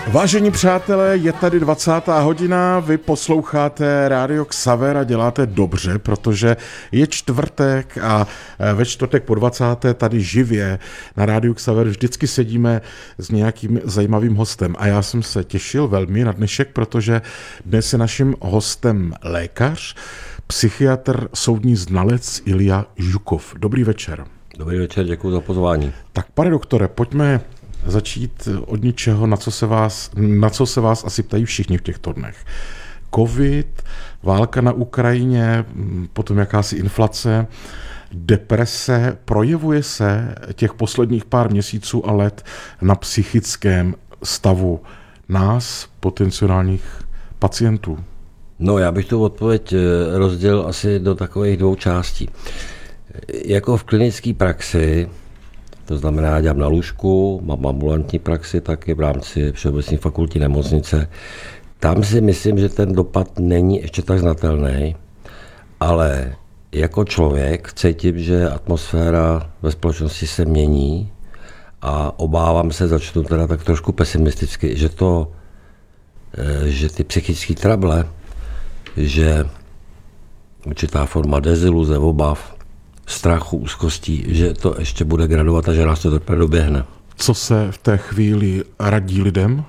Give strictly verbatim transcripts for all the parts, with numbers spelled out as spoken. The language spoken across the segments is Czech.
Vážení přátelé, je tady dvacátá hodina, vy posloucháte Rádio Xaver a děláte dobře, protože je čtvrtek a ve čtvrtek po dvacáté tady živě na Rádiu Xaver vždycky sedíme s nějakým zajímavým hostem a já jsem se těšil velmi na dnešek, protože dnes je naším hostem lékař, psychiatr, soudní znalec Ilja Žukov. Dobrý večer. Dobrý večer, děkuji za pozvání. Tak pane doktore, pojďme začít od ničeho, na co se vás, na co se vás asi ptají všichni v těchto dnech. Covid, válka na Ukrajině, potom jakási inflace, deprese, projevuje se těch posledních pár měsíců a let na psychickém stavu nás, potenciálních pacientů? No, já bych tu odpověď rozdělil asi do takových dvou částí. Jako v klinické praxi, to znamená, já dělám na lůžku, mám ambulantní praxi taky v rámci Všeobecné fakultní nemocnice. Tam si myslím, že ten dopad není ještě tak znatelný, ale jako člověk cítím, že atmosféra ve společnosti se mění a obávám se, začnu teda tak trošku pesimisticky, že to, že ty psychické trable, že určitá forma deziluze, obav, strachu, úzkostí, že to ještě bude gradovat a že nás to teprve doběhne. Co se v té chvíli radí lidem?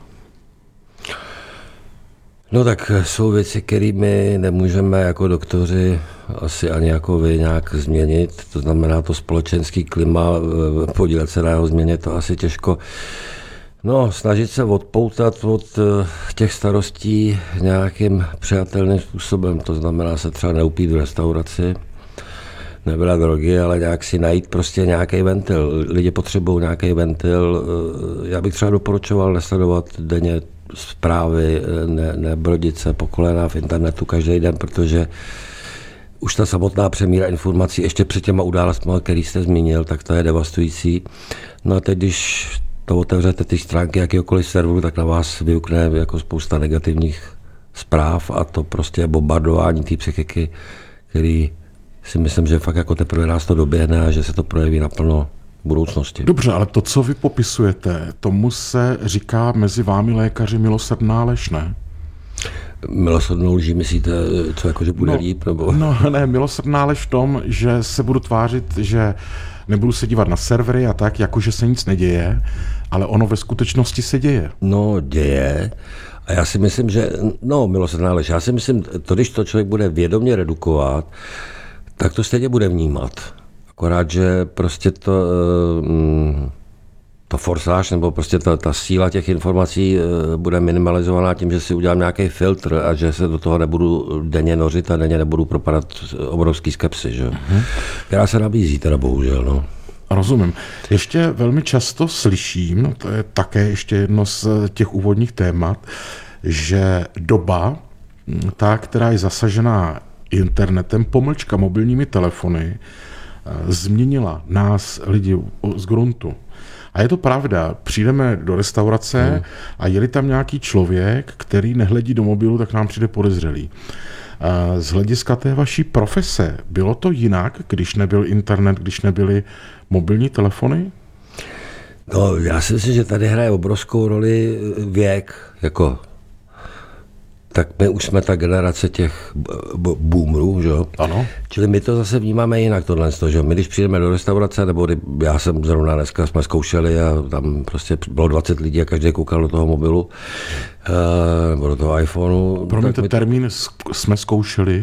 No tak jsou věci, kterými nemůžeme jako doktoři asi ani jako vy nějak změnit. To znamená to společenský klima, podílet se na jeho změně, to asi těžko. No, snažit se odpoutat od těch starostí nějakým přijatelným způsobem. To znamená se třeba neupít v restauraci, nebyla drogy, ale nějak si najít prostě nějaký ventil. Lidi potřebují nějaký ventil. Já bych třeba doporučoval nesledovat denně zprávy, ne, nebrodit se po kolena v internetu každý den, protože už ta samotná přemíra informací ještě před těma událostmi, který jste zmínil, tak to je devastující. No a teď, když to otevřete ty stránky jakýkoliv serveru, tak na vás vyukne jako spousta negativních zpráv a to prostě je bombardování té psychiky, který si myslím, že fakt jako teprve nás to doběhne a že se to projeví naplno v budoucnosti. Dobře, ale to, co vy popisujete, tomu se říká mezi vámi lékaři milosrdná lež, ne? Milosrdnou lží myslíte, co jako, že bude no, líp? Nebo? No ne, milosrdná lež v tom, že se budu tvářit, že nebudu se dívat na servery a tak, jako že se nic neděje, ale ono ve skutečnosti se děje. No, děje. A já si myslím, že, no, milosrdná lež, já si myslím, to, když to člověk bude vědomě redukovat, tak to stejně bude vnímat. Akorát, že prostě to, to forsáž, nebo prostě ta, ta síla těch informací bude minimalizovaná tím, že si udělám nějaký filtr a že se do toho nebudu denně nořit a denně nebudu propadat obrovský skepsy, že? Uh-huh. Která se nabízí teda bohužel, no. Rozumím. Ještě velmi často slyším, to je také ještě jedno z těch úvodních témat, že doba, ta, která je zasažená internetem, pomlčka mobilními telefony, změnila nás, lidi z gruntu. A je to pravda, přijdeme do restaurace hmm. a je-li tam nějaký člověk, který nehledí do mobilu, tak nám přijde podezřelý. Z hlediska té vaší profese, bylo to jinak, když nebyl internet, když nebyly mobilní telefony? No, já si myslím, že tady hraje obrovskou roli věk, jako tak my už jsme ta generace těch boomerů, že jo? Ano. Čili my to zase vnímáme jinak tohle, že jo? My když přijdeme do restaurace, nebo já jsem zrovna dneska jsme zkoušeli a tam prostě bylo dvacet lidí a každý koukal do toho mobilu, uh, nebo do toho iPhoneu. Promiňte, termín to, jsme zkoušeli?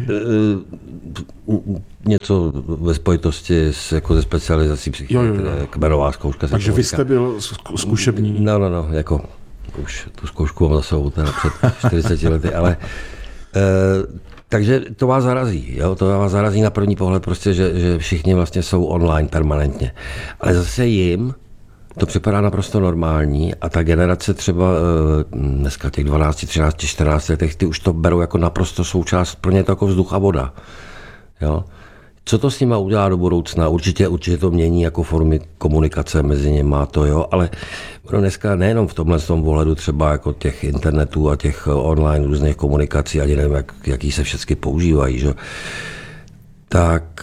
Uh, něco ve spojitosti s, jako ze specializací psychiatrie, kmenová zkouška. Takže vy jste byl zkušební? No, no, no, jako už tu zkoušku mám za sebou teda před čtyřiceti lety, ale e, takže to vás zarazí, jo? To vás zarazí na první pohled prostě, že, že všichni vlastně jsou online permanentně. Ale zase jim to připadá naprosto normální a ta generace třeba e, dneska těch dvanáct, třináct, čtrnáct letech, ty už to berou jako naprosto součást, pro ně to jako vzduch a voda, jo? Co to s nima udělá do budoucna? Určitě, určitě to mění jako formy komunikace mezi nimi, to jo, ale dneska nejenom v tomhle tom ohledu třeba jako těch internetů a těch online různých komunikací, ani nevím, jak, jaký se všechny používají, že? Tak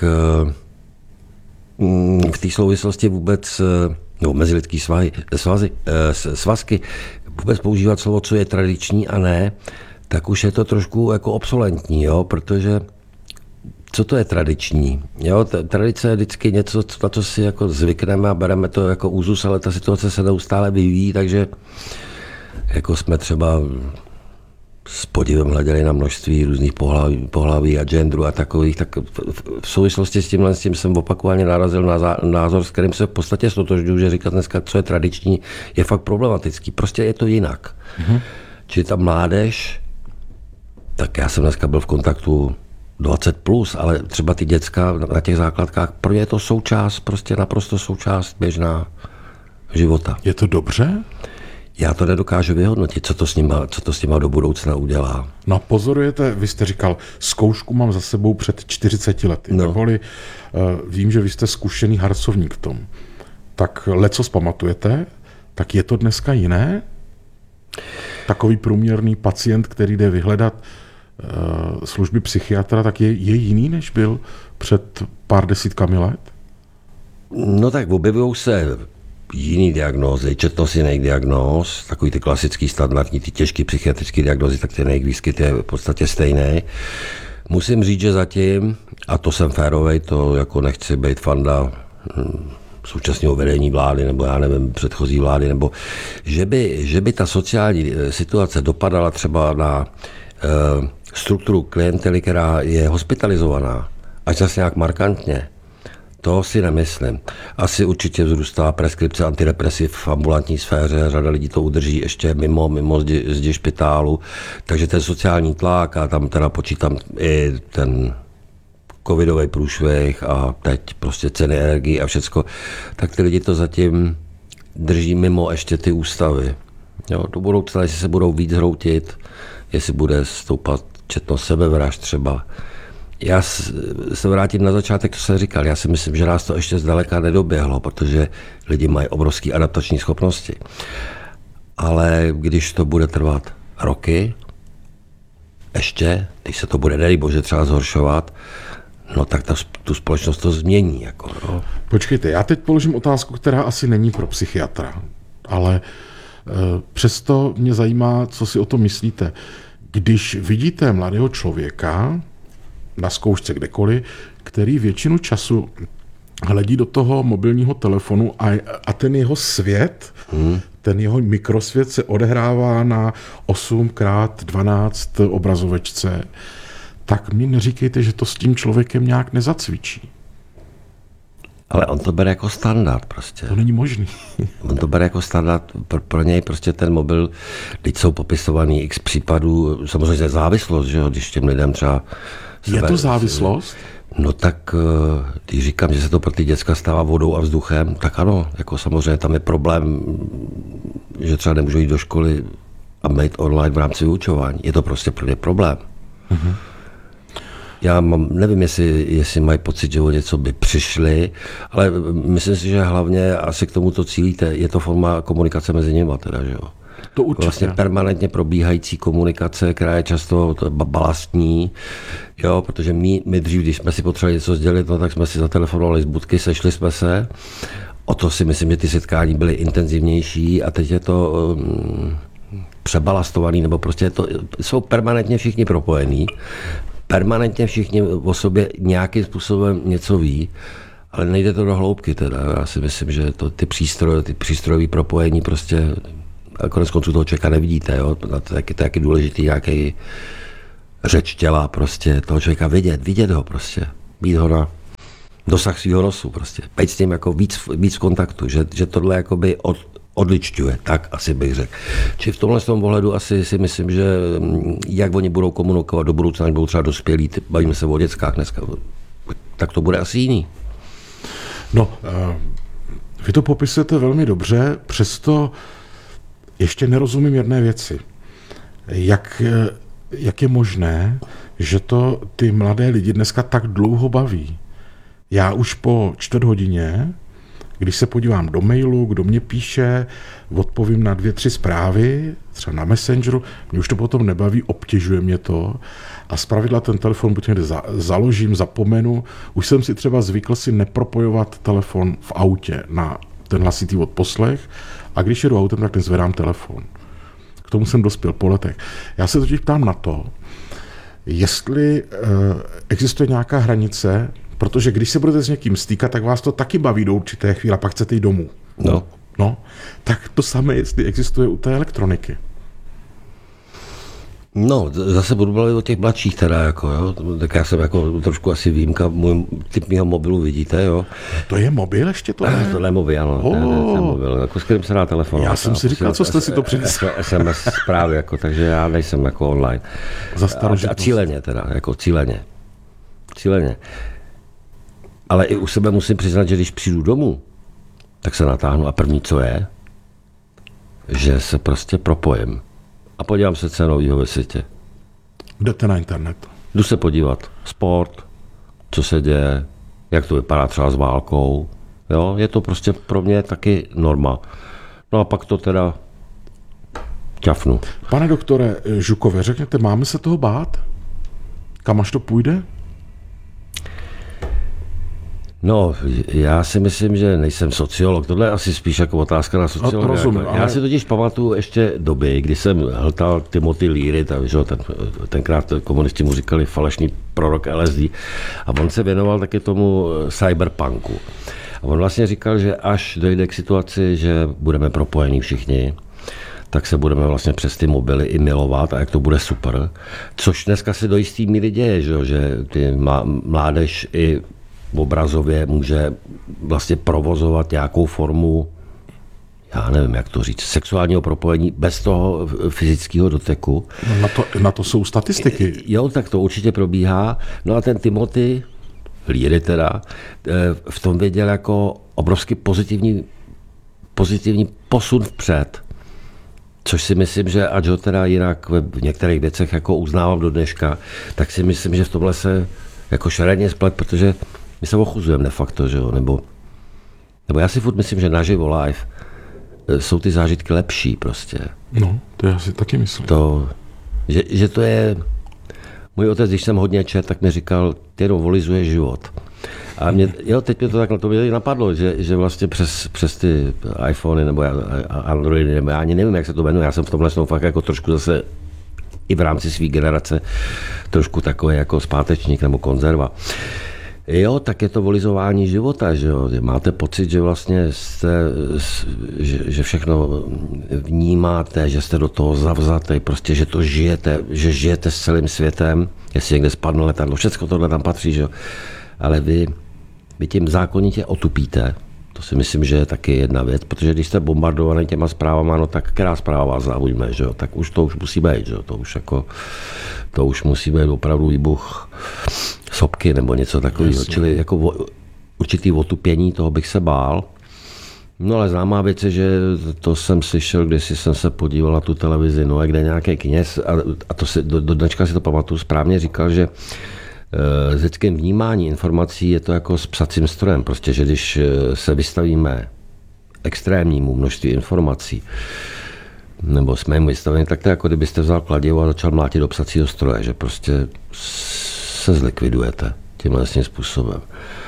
v té souvislosti vůbec, nebo mezilidský svazy, svazy, svazky, vůbec používat slovo, co je tradiční a ne, tak už je to trošku jako obsolentní, jo, protože co to je tradiční? Jo, tradice je vždycky něco, na co si jako zvykneme a bereme to jako úzus, ale ta situace se neustále vyvíjí, takže jako jsme třeba s podívem hleděli na množství různých pohlaví, pohlaví a genderu a takových, tak v souvislosti s tímhle s tím jsem opakovaně narazil na názor, s kterým se v podstatě stotožňuji, že říkat dneska, co je tradiční, je fakt problematický. Prostě je to jinak. Mm-hmm. Čili ta mládež, tak já jsem dneska byl v kontaktu dvacet plus, ale třeba ty děcka na těch základkách, pro ně je to součást, prostě naprosto součást běžná života. Je to dobře? Já to nedokážu vyhodnotit, co to s nima, co to s nima do budoucna udělá. No pozorujete, vy jste říkal, zkoušku mám za sebou před čtyřiceti lety, no. Neboli uh, vím, že vy jste zkušený harcovník v tom. Tak lecos pamatujete, tak je to dneska jiné? Takový průměrný pacient, který jde vyhledat uh, služby psychiatra, tak je, je jiný, než byl před pár desítkami let? No tak objevují se jiný diagnózy, četnost jiných diagnóz, takový ty klasický, standardní, ty těžké psychiatrické diagnózy, tak ten jejich výskyt je v podstatě stejný. Musím říct, že zatím, a to jsem férovej, to jako nechci být fanda hm, současného vedení vlády, nebo já nevím, předchozí vlády, nebo že by, že by ta sociální situace dopadala třeba na uh, strukturu klientely, která je hospitalizovaná, až zase nějak markantně. To si nemyslím. Asi určitě vzrůstá preskripce antidepresiv v ambulantní sféře, řada lidí to udrží ještě mimo, mimo zdi, zdi špitálu, takže ten sociální tlak, a tam teda počítám i ten covidový průšvih a teď prostě ceny energií a všecko, tak ty lidi to zatím drží mimo ještě ty ústavy. Jo, do budoucna, jestli se budou víc hroutit, jestli bude stoupat četnost sebevražd třeba. Já se vrátím na začátek, co jsem říkal. Já si myslím, že nás to ještě zdaleka nedoběhlo, protože lidi mají obrovské adaptační schopnosti. Ale když to bude trvat roky, ještě, když se to bude, nedej bože, třeba zhoršovat, no tak ta, tu společnost to změní. Jako, no. Počkejte, já teď položím otázku, která asi není pro psychiatra, ale e, přesto mě zajímá, co si o tom myslíte. Když vidíte mladého člověka, na zkoušce kdekoliv, který většinu času hledí do toho mobilního telefonu a, a ten jeho svět, hmm. ten jeho mikrosvět se odehrává na osm krát dvanáct obrazovečce, tak mi neříkejte, že to s tím člověkem nějak nezacvičí. Ale on to bere jako standard prostě. To není možný. On to bere jako standard, pro, pro něj prostě ten mobil, když jsou popisovaný x případů, samozřejmě závislost, že jo, když těm lidem třeba... Je to závislost? No tak, když říkám, že se to pro ty děcka stává vodou a vzduchem, tak ano, jako samozřejmě tam je problém, že třeba nemůžou jít do školy a mít online v rámci vyučování. Je to prostě pro ně problém. Mm-hmm. Já mám, nevím, jestli, jestli mají pocit, že o něco by přišli, ale myslím si, že hlavně asi k tomuto cílíte, je to forma komunikace mezi nimi, teda, že jo. To určitě. Vlastně permanentně probíhající komunikace, která je často balastní, jo, protože my, my dřív, když jsme si potřebovali něco sdělit, no, tak jsme si zatelefonovali z budky, sešli jsme se. O to si myslím, že ty setkání byly intenzivnější a teď je to um, přebalastovaný, nebo prostě je to, jsou permanentně všichni propojení, permanentně všichni o sobě nějakým způsobem něco ví, ale nejde to do hloubky teda. Já si myslím, že to, ty přístroje, ty přístrojové propojení prostě a konec konců toho člověka nevidíte, jo? To je taky, taky důležitý nějaký řeč těla, prostě toho člověka vidět, vidět ho prostě, být ho na dosah svého nosu prostě, být s tím jako víc, víc v kontaktu, že, že tohle jakoby od, odličťuje, tak asi bych řekl. Či v tomhle tom ohledu asi si myslím, že jak oni budou komunikovat do budoucna, budou třeba dospělí, bavíme se o dětskách dneska, tak to bude asi jiný. No, vy to popisujete velmi dobře, přesto ještě nerozumím jedné věci. Jak, jak je možné, že to ty mladé lidi dneska tak dlouho baví? Já už po čtvrt hodině, když se podívám do mailu, kdo mě píše, odpovím na dvě, tři zprávy, třeba na Messengeru, mě už to potom nebaví, obtěžuje mě to a zpravidla ten telefon buď někde za, založím, zapomenu. Už jsem si třeba zvykl si nepropojovat telefon v autě na ten hlasitý odposlech a když jedu autem, tak nezvedám telefon. K tomu jsem dospěl po letech. Já se totiž ptám na to, jestli uh, existuje nějaká hranice, protože když se budete s někým stýkat, tak vás to taky baví do určité chvíle, pak chcete jít domů. No. No, tak to samé, jestli existuje u té elektroniky. No, zase budu mluvit o těch mladších teda, jako, jo. Tak já jsem jako trošku asi výjimka, můj typ mýho mobilu vidíte, jo. To je mobil ještě to? Ne? Tohle je mobil, ano, oh. to, je, to je mobil, jako s kterým se dá telefonovat. Já jsem si říkal, co jste si to přinesl. es em es zprávy, jako, takže já nejsem jako online. Za a, a cíleně teda, jako cíleně. Cíleně. Ale i u sebe musím přiznat, že když přijdu domů, tak se natáhnu a první, co je, že se prostě propojím. A podívám se, co je novýho ve světě. Jdete na internet. Jdu se podívat. Sport, co se děje, jak to vypadá třeba s válkou. Jo, je to prostě pro mě taky norma. No a pak to teda ťafnu. Pane doktore Žukové, řekněte, máme se toho bát? Kam až to půjde? No, já si myslím, že nejsem sociolog. Tohle je asi spíš jako otázka na sociologa. Rozumím, jako. ale... Já si totiž pamatuju ještě doby, kdy jsem hltal Timothy Leary, ten, tenkrát komunisti mu říkali falešný prorok el es dé, a on se věnoval taky tomu cyberpunku. A on vlastně říkal, že až dojde k situaci, že budeme propojení všichni, tak se budeme vlastně přes ty mobily i milovat a jak to bude super. Což dneska se do jistý míry děje, že, že ty mládež i obrazově může vlastně provozovat nějakou formu, já nevím, jak to říct, sexuálního propojení bez toho fyzického doteku. No na, to, na to jsou statistiky. Jo, tak to určitě probíhá. No a ten Timothy Leary teda v tom viděl jako obrovský pozitivní, pozitivní posun vpřed. Což si myslím, že ať ho teda jinak v některých věcech jako uznávám do dneška, tak si myslím, že v tomhle se jako šaredně splet, protože my se ochuzujeme de facto, že jo, nebo, nebo já si furt myslím, že naživo live jsou ty zážitky lepší prostě. No, to já si taky myslím. To, že, že to je, můj otec, když jsem hodně čet, tak mi říkal, ty jenom volizuje život. A mě, jo, teď mě to tak na to mě napadlo, že, že vlastně přes, přes ty iPhony nebo Androidy, nebo já ani nevím, jak se to jmenuje, já jsem v tomhle snou fakt jako trošku zase i v rámci své generace trošku takový jako zpátečník nebo konzerva. Jo, tak je to volizování života, že jo. Máte pocit, že vlastně jste, že, že všechno vnímáte, že jste do toho zavzatý, prostě, že to žijete, že žijete s celým světem, jestli někde spadne letadlo, všechno tohle tam patří, že jo. Ale vy, vy tím zákonitě otupíte. To si myslím, že je taky jedna věc, protože když jste bombardovaný těma zprávama, no tak která zpráva vás zaujme, že jo, tak už to už musí být, že jo, to už jako, to už musí být opravdu výbuch sopky nebo něco takového, čili jako o, určitý otupění, toho bych se bál. No ale známá věc je, že to jsem slyšel, když jsem se podíval na tu televizi, no a kde nějaký kněz, a, a to si, do, do dneška si to pamatuju, správně říkal, že s lidským vnímání informací je to jako s psacím strojem, prostě, že když se vystavíme extrémnímu množství informací, nebo jsme jim vystaveni, tak to je jako kdybyste vzal kladivo a začal mlátit do psacího stroje, že prostě se zlikvidujete tímhle způsobem.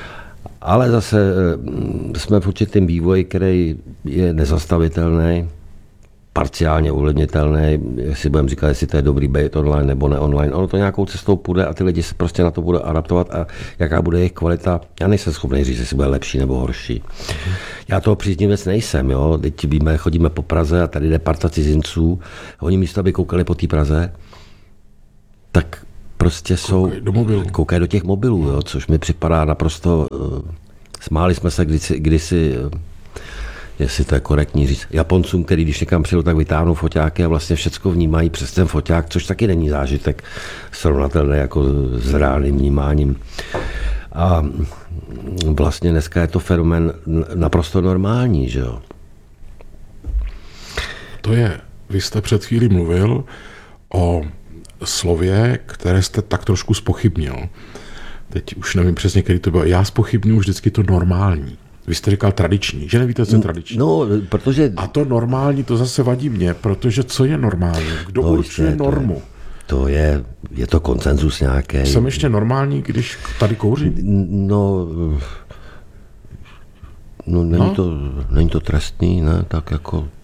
Ale zase jsme v určitém vývoji, který je nezastavitelný, parciálně ovlivnitelný, jestli budeme říkat, jestli to je dobrý být online nebo ne online. Ono to nějakou cestou půjde a ty lidi se prostě na to budou adaptovat a jaká bude jejich kvalita, já nejsem schopný říct, jestli bude lepší nebo horší. Já toho příznivec nejsem, jo. Teď víme, chodíme po Praze a tady jde parta cizinců, oni místo, aby koukali po té Praze, tak prostě jsou, koukají do mobilů. Koukají do těch mobilů, jo, což mi připadá naprosto, uh, smáli jsme se kdysi, kdysi jestli to je korektní říct, Japoncům, který když někam přijdu, tak vytáhnou foťáky a vlastně všecko vnímají přes ten foťák, což taky není zážitek srovnatelný jako s reálným vnímáním. A vlastně dneska je to fenomén naprosto normální, že jo? To je, vy jste před chvílí mluvil o slově, které jste tak trošku zpochybnil. Teď už nevím přesně, který to byl. Já zpochybnuju vždycky to normální. Vy jste říkal tradiční, že nevíte, co je tradiční. No, protože... A to normální, to zase vadí mě, protože co je normální? Kdo no, určuje to normu? Je, to je, je to konsenzus nějaký. Jsem ještě normální, když tady kouřím? No, no, není, no? To, není to trestný, ne? Tak jako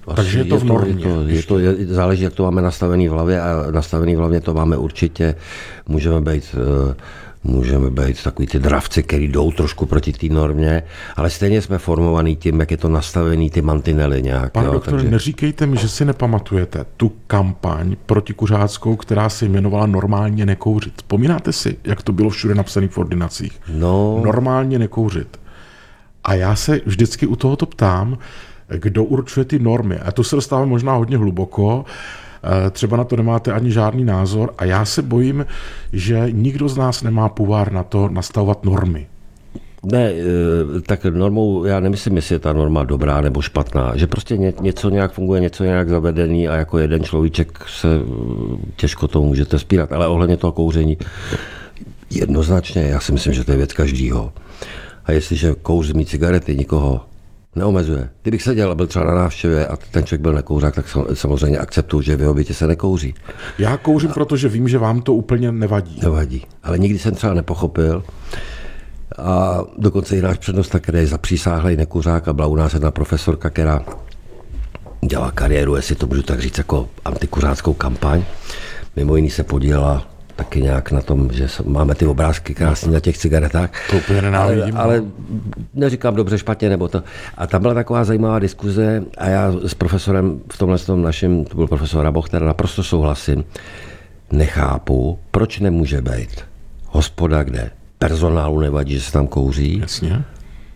Takže je to v normě. Je to, je to, je, záleží, jak to máme nastavený v hlavě a nastavený v hlavě to máme určitě. Můžeme být, můžeme být takový ty dravci, který jdou trošku proti té normě, ale stejně jsme formovaný tím, jak je to nastavený, ty mantinely nějak. Pane jo, doktore, takže... neříkejte mi, že si nepamatujete tu kampaň protikuřáckou, která se jmenovala Normálně nekouřit. Vzpomínáte si, jak to bylo všude napsané v ordinacích? No. Normálně nekouřit. A já se vždycky u tohoto ptám, kdo určuje ty normy. A to se dostává možná hodně hluboko, třeba na to nemáte ani žádný názor a já se bojím, že nikdo z nás nemá půvár na to nastavovat normy. Ne, tak normou, já nemyslím, jestli je ta norma dobrá nebo špatná, že prostě ně, něco nějak funguje, něco nějak zavedený a jako jeden človíček se těžko to můžete spírat, ale ohledně toho kouření jednoznačně, já si myslím, že to je věc každýho. A jestliže kouř mít cigarety nikoho neomezuje. Kdybych seděl a byl třeba na návštěvě a ten člověk byl nekouřák, tak samozřejmě akceptuju, že v jeho bytě se nekouří. Já kouřím, a... protože vím, že vám to úplně nevadí. Nevadí, ale nikdy jsem třeba nepochopil. A dokonce i náš přednosta, který je zapřísáhlej nekuřák a byla u nás jedna profesorka, která dělala kariéru, jestli to můžu tak říct, jako antikuřáckou kampaň. Mimo jiný se podílela taky nějak na tom, že máme ty obrázky krásný na těch cigaretách. To úplně nenávidím. Ale, ale neříkám dobře, špatně, nebo to. A tam byla taková zajímavá diskuze a já s profesorem v tomhle tom našem, to byl profesor Raboch, teda naprosto souhlasím. Nechápu, proč nemůže být hospoda, kde personálu nevadí, že se tam kouří. Jasně.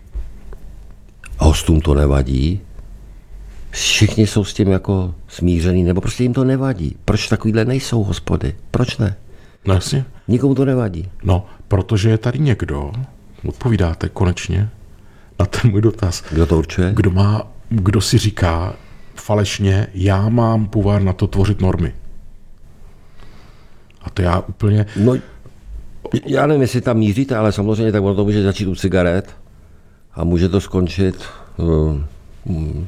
Hostům to nevadí. Všichni jsou s tím jako smířený, nebo prostě jim to nevadí. Proč takovýhle nejsou hospody? Proč ne? No jasně. Nikomu to nevadí. No, protože je tady někdo, odpovídáte konečně na ten můj dotaz. Kdo to určuje? Kdo má, kdo si říká falešně, já mám půvár na to tvořit normy. A to já úplně... No, já nevím, jestli tam míříte, ale samozřejmě tak ono to může začít u cigaret a může to skončit um, um,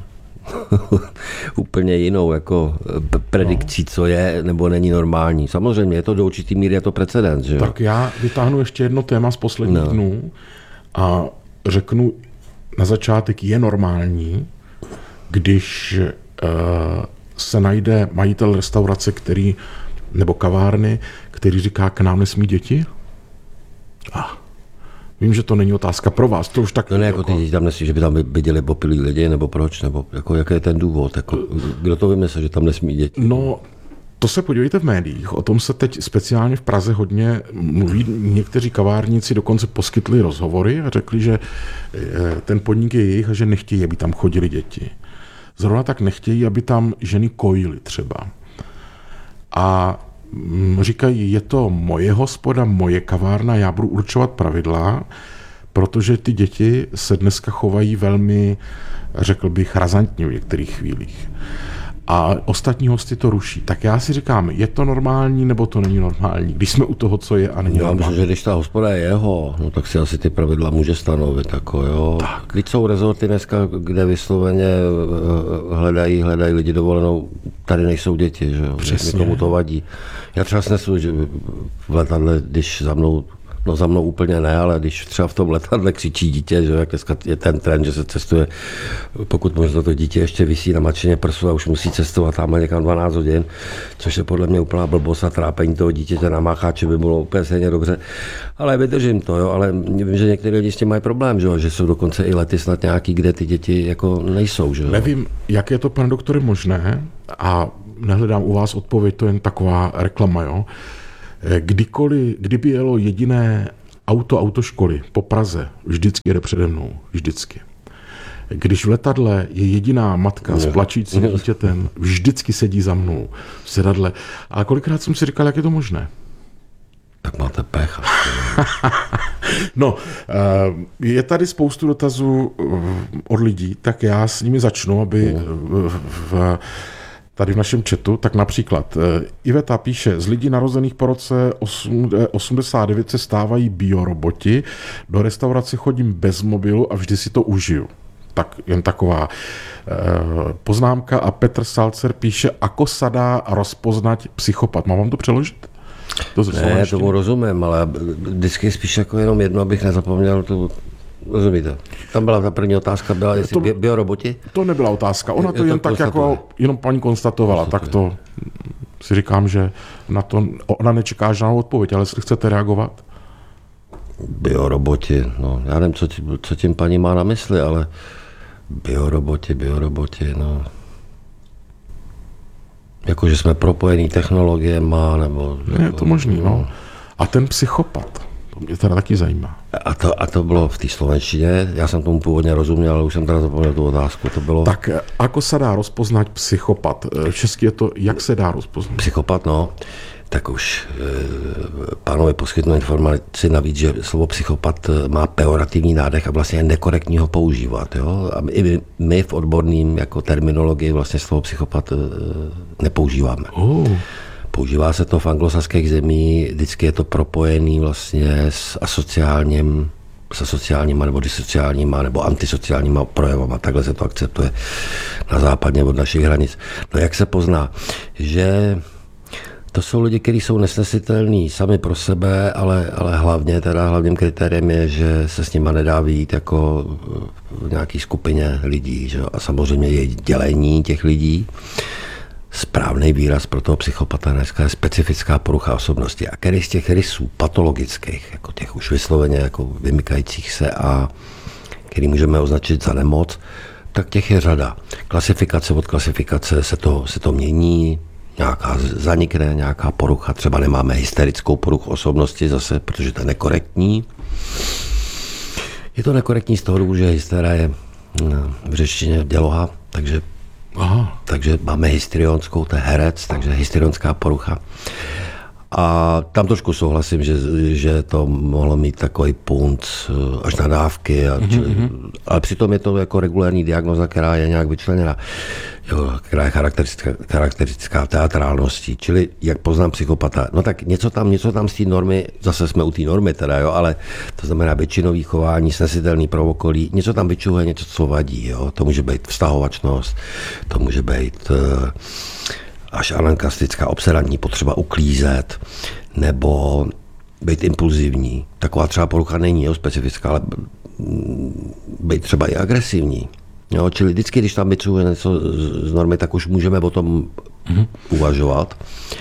úplně jinou jako predikcí, co je nebo není normální. Samozřejmě je to do určitý míry, je to precedens. Že? Tak já vytáhnu ještě jedno téma z posledních no. dnů a řeknu na začátek, je normální, když uh, se najde majitel restaurace, který, nebo kavárny, který říká, k nám nesmí děti? Ah. Vím, že to není otázka pro vás, to už tak... No ne, jako ty děti tam nesmí, že by tam viděli popilí lidi, nebo proč, nebo jako, jaký je ten důvod, jako, kdo to vymyslel, že tam nesmí děti? No, to se podívejte v médiích, o tom se teď speciálně v Praze hodně mluví, někteří kavárníci dokonce poskytli rozhovory a řekli, že ten podnik je jejich a že nechtějí, aby tam chodili děti. Zrovna tak nechtějí, aby tam ženy kojily třeba. A říkají, je to moje hospoda, moje kavárna, já budu určovat pravidla, protože ty děti se dneska chovají velmi, řekl bych, razantně v některých chvílích. A ostatní hosty to ruší. Tak já si říkám, je to normální, nebo to není normální, když jsme u toho, co je a není já normální. Myslím, že když ta hospoda je jeho, no tak si asi ty pravidla může stanovit. Jako, jo. Tak. Když jsou rezorty dneska, kde vysloveně hledají, hledají lidi dovolenou, tady nejsou děti, že jo. Někomu to vadí. Já třeba snesu, že v letadle, když za mnou, no za mnou úplně ne, ale když třeba v tom letadle křičí dítě, že jak dneska je ten trend, že se cestuje, pokud možno to dítě ještě visí na mačině prsu a už musí cestovat tam někam dvanáct hodin, což je podle mě úplná blbost a trápení toho dítěte na mácháči by bylo úplně stejně dobře. Ale vydržím to, jo, ale vím, že některé lidi s tím mají problém, že, jo, že jsou dokonce i lety snad nějaký, kde ty děti jako nejsou. Že jo. Nevím, jak je to, pane doktore, možné a nehledám u vás odpověď, to je jen taková reklama, jo. Kdykoliv, kdyby jelo jediné auto autoškoly po Praze, vždycky jede přede mnou, vždycky. Když v letadle je jediná matka s plačícím dítětem, vždycky sedí za mnou v sedadle. A kolikrát jsem si říkal, jak je to možné? Tak máte pech. No, je tady spoustu dotazů od lidí, tak já s nimi začnu, aby v tady v našem chatu, tak například Iveta píše, z lidí narozených po roce osmdesát devět se stávají bioroboti, do restaurace chodím bez mobilu a vždy si to užiju. Tak jen taková eh, poznámka a Petr Salcer píše, ako sa dá rozpoznať psychopat. Mám vám to přeložit? To ne, tomu rozumím, ale vždycky spíš jako jenom jedno, abych nezapomněl tu Rozumíte? Tam byla ta první otázka, byla jestli to, bi- bioroboti? To nebyla otázka, ona je, to je jen to tak jako, jenom paní konstatovala, tak to si říkám, že na to ona nečeká žádnou odpověď, ale jestli chcete reagovat? Bioroboti, no já nevím, co tím, co tím paní má na mysli, ale bioroboti, bioroboti, no... Jako, že jsme propojení technologiema, nebo... Ne, je to možný, no. A ten psychopat, to mě teda taky zajímá. A to, a to bylo v té slovenštině, já jsem tomu původně rozuměl, ale už jsem teda zapomněl tu otázku, to bylo... Tak ako se dá rozpoznat psychopat? V česky je to, jak se dá rozpoznat? Psychopat, no, tak už e, pánovi poskytnu informaci navíc, že slovo psychopat má pejorativní nádech a vlastně je nekorektní ho používat, jo. A my, my v odborným jako terminologii vlastně slovo psychopat e, nepoužíváme. Oh. Používá se to v anglosaských zemích, vždycky je to propojený vlastně s asociálním, s asociálníma nebo disociálníma nebo antisociálníma projevama. Takhle se to akceptuje na západně od našich hranic. No jak se pozná, že to jsou lidi, kteří jsou nesnesitelní sami pro sebe, ale, ale hlavně, teda hlavním kritériem je, že se s nima nedá vyjít jako v nějaké skupině lidí. Že? A samozřejmě je dělení těch lidí. Správný výraz pro toho psychopata dneska je specifická porucha osobnosti. A který z těch rysů patologických, jako těch už vysloveně jako vymykajících se a který můžeme označit za nemoc, tak těch je řada. Klasifikace od klasifikace se to, se to mění, nějaká zanikne, nějaká porucha, třeba nemáme hysterickou poruchu osobnosti zase, protože to je nekorektní. Je to nekorektní z toho důvodu, že hystera je v řečtině děloha, takže Aha. Takže máme histrionskou, to je herec, takže histrionská porucha. A tam trošku souhlasím, že, že to mohlo mít takový punc až na dávky, a, mm-hmm. ale přitom je to jako regulární diagnoza, která je nějak vyčleněna, jo, která je charakteristická, charakteristická teatrálností. Čili jak poznám psychopata, no tak něco tam, něco tam z té normy, zase jsme u té normy teda, jo, ale to znamená většinový chování, snesitelný pro okolí, něco tam vyčuhuje, něco, co vadí, jo. To může být vztahovačnost, to může být uh, až anankastická, obsedantní potřeba uklízet, nebo být impulzivní. Taková třeba porucha není, jo, specifická, ale být třeba i agresivní. Jo, čili vždycky, když tam vycuje něco z normy, tak už můžeme o tom mm-hmm. uvažovat.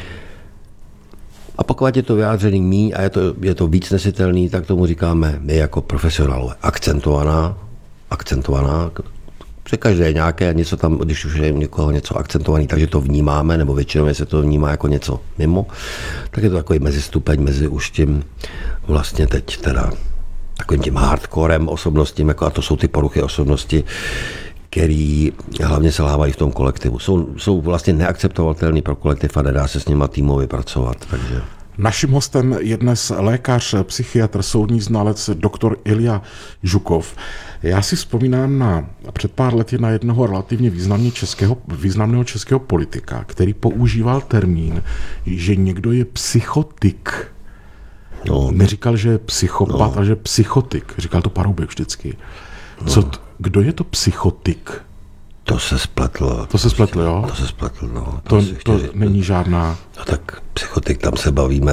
A pokud je to vyjádřený míň a je to, je to víc nesitelný, tak tomu říkáme my jako profesionálové. Akcentovaná, akcentovaná, že každé je nějaké, něco tam, když už je někoho něco akcentovaný, takže to vnímáme, nebo většinou se to vnímá jako něco mimo, tak je to takový mezistupeň mezi už tím vlastně teď teda takovým tím hardcorem osobnostím, jako a to jsou ty poruchy osobnosti, který hlavně selhávají v tom kolektivu. Jsou, jsou vlastně neakceptovatelný pro kolektiv a nedá se s nima týmově pracovat. Takže... Naším hostem je dnes lékař, psychiatr, soudní znalec doktor Ilja Žukov. Já si vzpomínám na před pár lety na jednoho relativně významně českého, významného českého politika, který používal termín, že někdo je psychotik. No, neříkal, že je psychopat, no. ale že je psychotik. Říkal to Paroubek vždycky. Co t- kdo je to psychotik? To se spletlo. To se spletlo, jo? To se spletlo, no. To, to, to není žádná... No tak psychotik, tam se bavíme...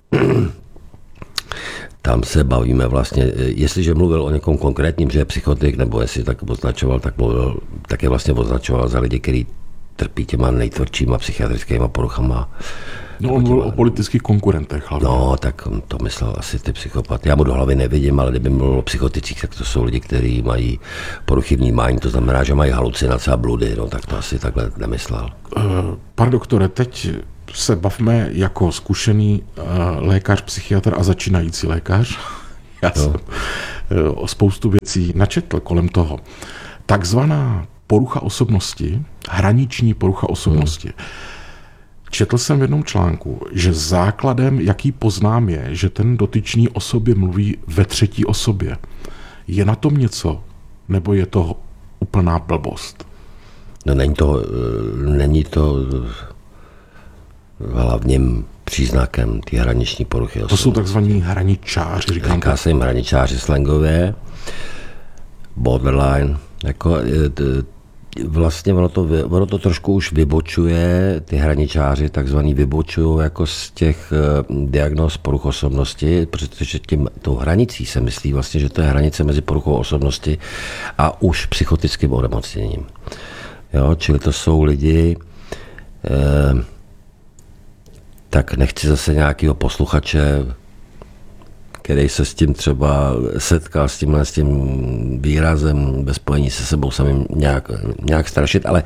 tam se bavíme vlastně, jestliže mluvil o někom konkrétním, že je psychotik, nebo jestli tak označoval, tak mluvil, tak je vlastně označoval za lidi, kteří trpí těma nejtvrdšíma psychiatrickýma poruchama. No on mluvil o politických konkurentech hlavně. No, tak to myslel asi ty psychopaty. Já mu do hlavy nevidím, ale kdyby mluvil o psychoticích, tak to jsou lidi, kteří mají poruchy vnímání, to znamená, že mají halucinace a bludy, no tak to asi takhle nemyslel. Uh, pane doktore, teď se bavme jako zkušený uh, lékař, psychiatr a začínající lékař. Já no. jsem uh, o spoustu věcí načetl kolem toho. Takzvaná porucha osobnosti, hraniční porucha osobnosti. Hmm. Četl jsem v jednom článku, že základem, jaký poznám, je, že ten dotyčný o sobě mluví ve třetí osobě. Je na tom něco, nebo je to úplná blbost? No není to, není to hlavním příznakem té hraniční poruchy osobnosti. To jsou takzvaní hraničáři, říkám. Říká se jim hraničáři slangově, borderline, jako... vlastně ono to, ono to trošku už vybočuje, ty hraničáři takzvaný vybočují jako z těch diagnóz poruch osobnosti, protože tím, tou hranicí se myslí vlastně, že to je hranice mezi poruchou osobnosti a už psychotickým onemocněním. Jo, čili to jsou lidi, eh, tak nechci zase nějakého posluchače, který se s tím třeba setká, s tímhle s tím výrazem ve spojení se sebou samým nějak, nějak strašit, ale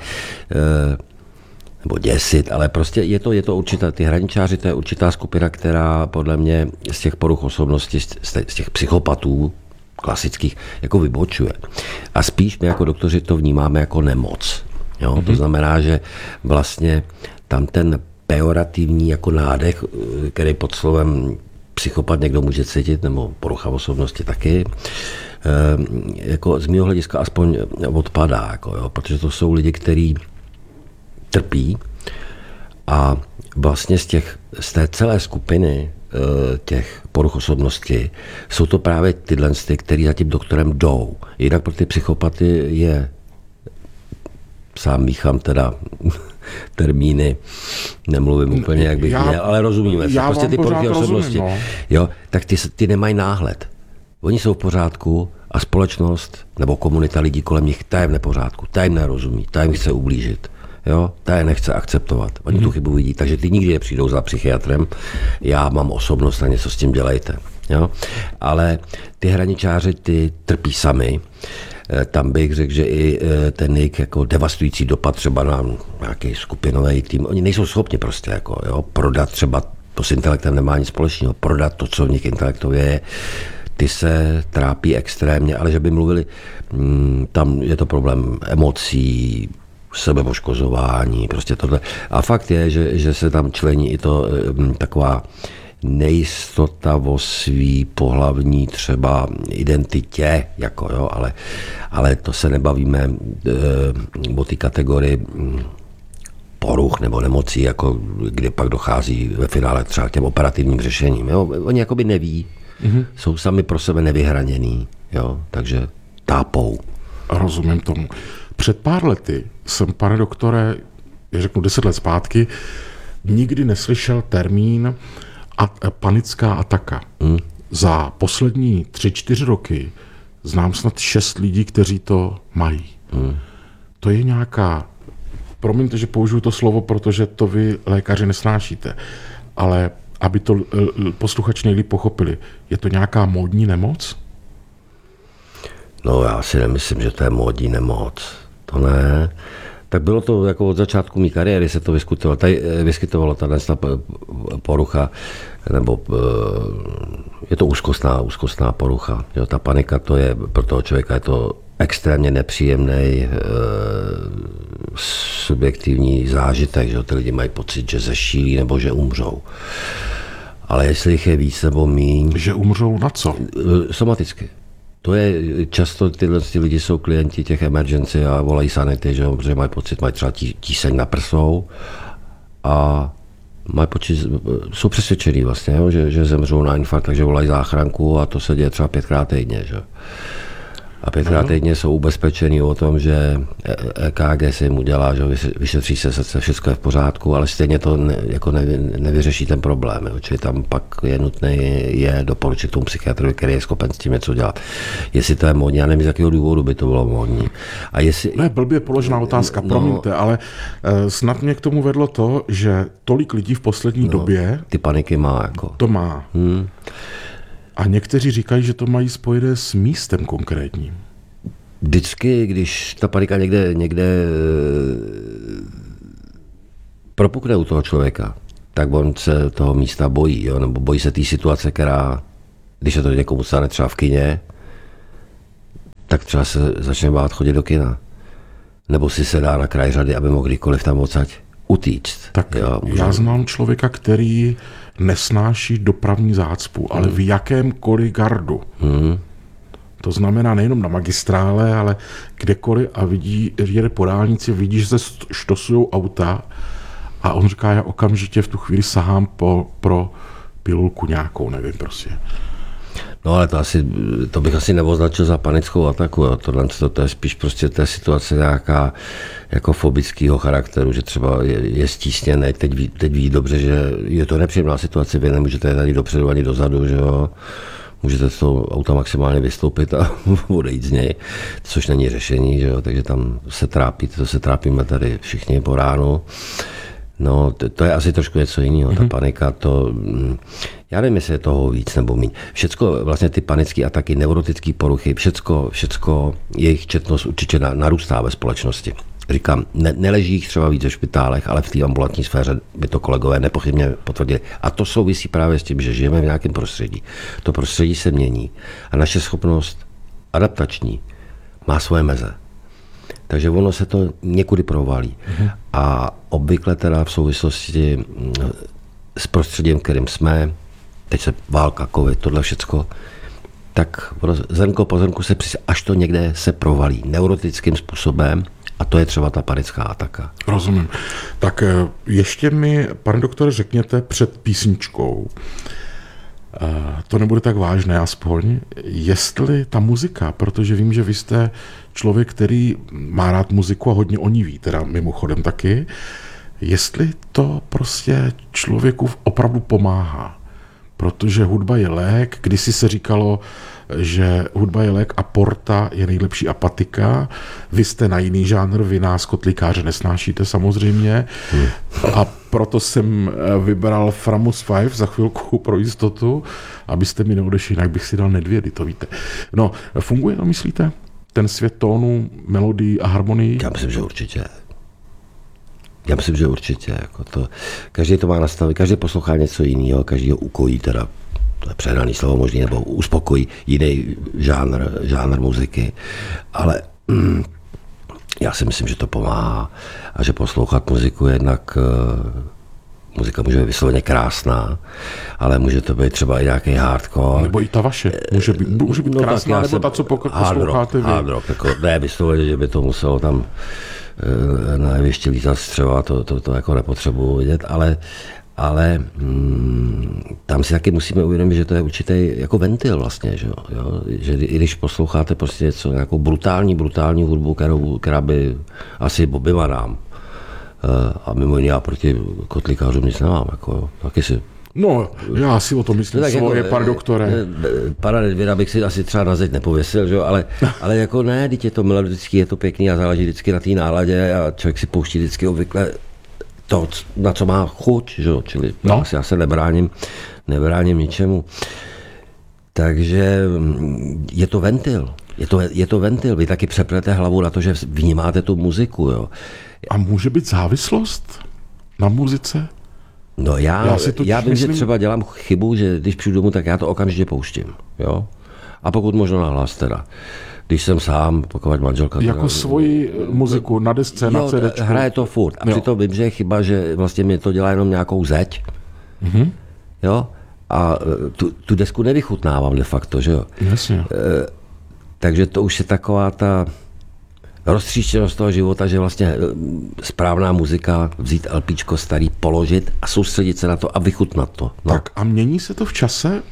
nebo děsit, ale prostě je to, je to určitá, ty hraničáři, to je určitá skupina, která podle mě z těch poruch osobnosti, z těch psychopatů klasických, jako vybočuje. A spíš my jako doktoři to vnímáme jako nemoc. Jo? Mm-hmm. To znamená, že vlastně tam ten pejorativní jako nádech, který pod slovem psychopat někdo může cítit, nebo porucha osobnosti taky, jako z mého hlediska aspoň odpadá, jako, jo, protože to jsou lidi, kteří trpí a vlastně z, těch, z té celé skupiny těch poruch osobnosti jsou to právě tyhle, který za tím doktorem jdou. Jinak pro ty psychopaty je, sám míchám teda termíny, nemluvím úplně, jak bych já, měl, ale rozumíme se. Prostě ty poruchy osobnosti, no. Jo, tak ty, ty nemají náhled. Oni jsou v pořádku a společnost nebo komunita lidí kolem nich, ta je v nepořádku, ta jim nerozumí, ta jim chce ublížit. Jo, ta je nechce akceptovat. Oni hmm. tu chybu vidí, takže ty nikdy nepřijdou za psychiatrem. Já mám osobnost a něco s tím dělejte. Jo? Ale ty hraničáři, ty trpí sami. Tam bych řekl, že i ten jejich jako devastující dopad třeba na nějaký skupinový tým, oni nejsou schopni prostě jako, jo, prodat třeba, to s intelektem nemá nic společného, prodat to, co v nich intelektově je, ty se trápí extrémně, ale že by mluvili, tam je to problém emocí, sebepoškozování, prostě tohle. A fakt je, že, že se tam člení i to taková nejistota o svý pohlavní třeba identitě, jako jo, ale, ale to se nebavíme e, o té kategorii poruch nebo nemocí, jako kdy pak dochází ve finále třeba k těm operativním řešením. Jo. Oni jakoby neví, mm-hmm. jsou sami pro sebe nevyhraněný, jo, takže tápou. Rozumím tomu. Před pár lety jsem, pane doktore, já řeknu deset let zpátky, nikdy neslyšel termín a, panická ataka. Hmm. Za poslední tři, čtyři roky znám snad šest lidí, kteří to mají. Hmm. To je nějaká, promiňte, že použiju to slovo, protože to vy lékaři nesnášíte, ale aby to posluchači nejlíp pochopili, je to nějaká módní nemoc? No já si nemyslím, že to je módní nemoc. To ne. Tak bylo to jako od začátku mé kariéry se to vyskytovalo. Tady vyskytovalo ta porucha, nebo je to úzkostná, úzkostná porucha. Jo, ta panika, to je pro toho člověka je to extrémně nepříjemný subjektivní zážitek, že ty lidi mají pocit, že zešílí nebo že umřou. Ale jestli jich je víc nebo míň... Že umřou na co? Somaticky. To je často, tyhle ty lidi jsou klienti těch emergency a volají sanity, že, protože mají pocit, mají třeba tí, tíseň na prsou a mají pocit, jsou přesvědčení vlastně, jo, že, že zemřou na infarkt, takže volají záchranku a to se děje třeba pětkrát týdně. Že. A pětkrát týdně jsou ubezpečení o tom, že E K G se jim udělá, že vyšetří se srdce, všechno je v pořádku, ale stejně to ne, jako nevy, nevyřeší ten problém. Jo. Čili tam pak je nutné je doporučit tomu psychiatrovi, který je schopen s tím něco dělat. Jestli to je módní, já nevím, z jakého důvodu by to bylo módní. A jestli... Ne, blbě položená otázka, no, promiňte, ale uh, snad mě k tomu vedlo to, že tolik lidí v poslední no, době... Ty paniky má jako. To má. Hmm. A někteří říkají, že to mají spojené s místem konkrétním. Vždycky, když ta panika někde, někde propukne u toho člověka, tak on se toho místa bojí, jo? Nebo bojí se té situace, která, když se to někomu stane třeba v kině, tak třeba se začne bát chodit do kina. Nebo si se dá na kraj řady, aby mohl kdykoliv tam odsaď utíct. Tak jo, já znám člověka, který nesnáší dopravní zácpu, hmm. ale v jakémkoliv gardu. Hmm. To znamená nejenom na magistrále, ale kdekoliv a vidí, jede po dálnici, vidí, že se štosujou auta a on říká, já okamžitě v tu chvíli sahám po, pro pilulku nějakou, nevím prostě. No ale to asi, to bych asi neoznačil za panickou ataku, jo. Tohle to, to je spíš prostě té situace nějaká jako fobického charakteru, že třeba je, je stísněný, teď ví, teď ví dobře, že je to nepříjemná situace, vy nemůžete tady dopředu ani dozadu, že jo. Můžete z toho auta maximálně vystoupit a odejít z něj, což není řešení, že jo, takže tam se trápíte, to se trápíme tady všichni po ránu. No, to, to je asi trošku něco jiného, mm-hmm. ta panika, to, já nevím, jestli je toho víc nebo míň. Všecko, vlastně ty panické ataky, neurotické poruchy, všecko, všecko, jejich četnost určitě narůstá ve společnosti. Říkám, ne, neleží jich třeba víc ve špitálech, ale v té ambulantní sféře by to kolegové nepochybně potvrdili. A to souvisí právě s tím, že žijeme v nějakém prostředí. To prostředí se mění a naše schopnost adaptační má svoje meze. Takže ono se to někudy provalí. Mhm. A obvykle teda v souvislosti s prostředím, kterým jsme, teď se válka, covid, tohle všecko, tak zrnko po zrnku se přis, až to někde se provalí neurotickým způsobem. A to je třeba ta panická ataka. Rozumím. Tak ještě mi, pane doktore, řekněte před písničkou, to nebude tak vážné aspoň, jestli ta muzika, protože vím, že vy jste člověk, který má rád muziku a hodně o ní ví, teda mimochodem taky, jestli to prostě člověku opravdu pomáhá. Protože hudba je lék, kdysi se říkalo, že hudba je lék a porta je nejlepší apatika. Vy jste na jiný žánr, vy nás kotlíkáře nesnášíte samozřejmě. Hmm. A proto jsem vybral Framus pět za chvilku pro jistotu, abyste mi neodešli, jinak bych si dal Nedvědy, to víte. No, funguje to, myslíte? Ten svět tónu, melodii a harmonii? Já myslím, že určitě. Já myslím, že určitě. Jako to, každý to má nastavit, každý poslouchá něco jiného, každý ho ukojí teda, to je přehnaný slovo možný, nebo uspokojí jiný žánr, žánr muziky, ale mm, já si myslím, že to pomáhá a že poslouchat muziku jednak, uh, muzika může být vysloveně krásná, ale může to být třeba i nějaký hardcore. Nebo i ta vaše, může být, může být no, krásná, nebo ta, co posloucháte vy. Hard rock, jako, ne vysloveně, že by to muselo tam na jeviště lítat střeva, to, to, to jako nepotřebuji vidět, ale, ale mm, tam si taky musíme uvědomit, že to je určitý jako ventil vlastně, že, jo? Že i když posloucháte prostě něco, nějakou brutální, brutální hudbu, kterou, která by asi Bobbyma dám, a mimo jiné já proti kotlíkářům nic nemám, jako, taky si. No, já si o to myslím, no, svoje, jako, pane doktore. Pana Nedvěda bych si asi třeba na zeď nepověsil, že? Ale, ale jako ne, teď je to melodický, je to pěkný a záleží vždycky na té náladě a člověk si pouští vždycky obvykle to, na co má chuť, že? Čili no. Asi já se nebráním, nebráním ničemu. Takže je to ventil, je to, je to ventil, vy taky přeplete hlavu na to, že vnímáte tu muziku. Jo. A může být závislost na muzice? No já, já, já vím, myslím... že třeba dělám chybu, že když přijdu domů, tak já to okamžitě pouštím. Jo? A pokud možno nahlas teda. Když jsem sám, pokud manželka... Jako teda, svoji muziku na desce, jo, na cédéčku. Hraje to furt. A přitom vím, že je chyba, že vlastně mě to dělá jenom nějakou zeď. Mm-hmm. Jo? A tu, tu desku nevychutnávám de facto, že jo? Jasně. E, takže to už je taková ta roztříštěnost toho života, že vlastně správná muzika, vzít LPčko starý, položit a soustředit se na to a vychutnat to. No. Tak a mění se to v čase?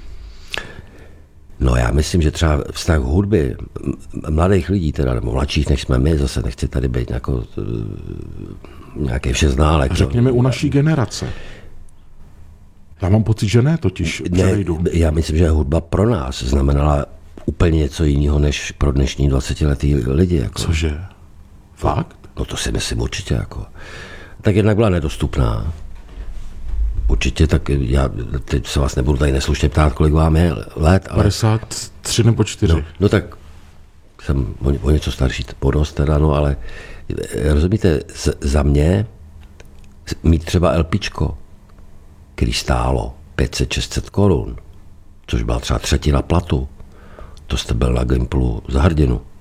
No já myslím, že třeba vztah hudby mladých lidí, teda, nebo mladších než jsme my, zase nechci tady být jako, nějaký všeználek. Řekněme no. U naší generace. Já mám pocit, že ne, totiž ne, já myslím, že hudba pro nás znamenala úplně něco jiného, než pro dnešní dvacetiletý lidi. Jako. Cože? Fakt? No to si myslím určitě. Jako. Tak jednak byla nedostupná. Určitě, tak já teď se vás nebudu tady neslušně ptát, kolik vám je let. Ale... padesát tři nebo čtyři. No, no tak jsem o, o něco starší, podost teda, no ale rozumíte, z, za mě mít třeba LPčko, který stálo pět set šest set korun, což byla třeba třetina platu, to jste byl na Gimplu za hrdinu.